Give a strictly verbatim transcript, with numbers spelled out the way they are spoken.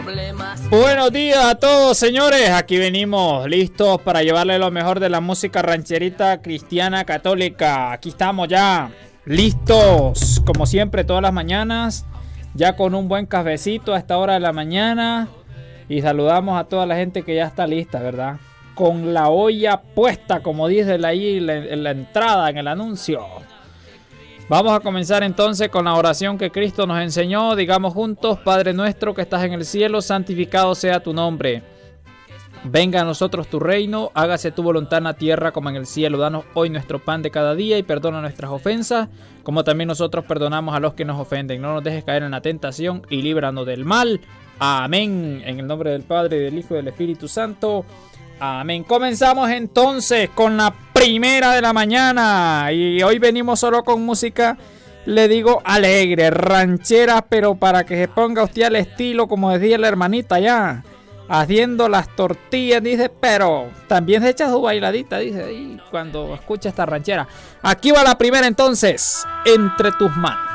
Buenos días a todos, señores. Aquí venimos listos para llevarle lo mejor de la música rancherita cristiana católica. Aquí estamos ya listos, como siempre, todas las mañanas, ya con un buen cafecito a esta hora de la mañana. Y saludamos a toda la gente que ya está lista, ¿verdad? Con la olla puesta, como dice ahí en la, en la entrada, en el anuncio. Vamos a comenzar entonces con la oración que Cristo nos enseñó. Digamos juntos: Padre nuestro que estás en el cielo, santificado sea tu nombre. Venga a nosotros tu reino, hágase tu voluntad en la tierra como en el cielo. Danos hoy nuestro pan de cada día y perdona nuestras ofensas, como también nosotros perdonamos a los que nos ofenden. No nos dejes caer en la tentación y líbranos del mal. Amén. En el nombre del Padre, del Hijo y del Espíritu Santo. Amén. Comenzamos entonces con la primera de la mañana. Y hoy venimos solo con música, le digo, alegre, ranchera, pero para que se ponga usted al estilo, como decía la hermanita ya, haciendo las tortillas, dice, pero también se echa su bailadita, dice, y cuando escucha esta ranchera. Aquí va la primera entonces, Entre tus manos.